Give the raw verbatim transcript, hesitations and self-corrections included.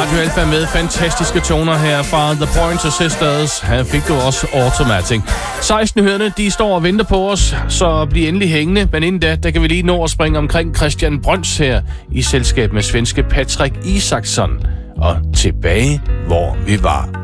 Radio Alpha med fantastiske toner her fra The Pointer Sisters. Her fik du også Automatic. seksten hørende, de står og venter på os, så bliv endelig hængende. Men inden da, der kan vi lige nå at springe omkring Christian Brøns her i selskab med svenske Patrick Isaksson. Og tilbage, hvor vi var.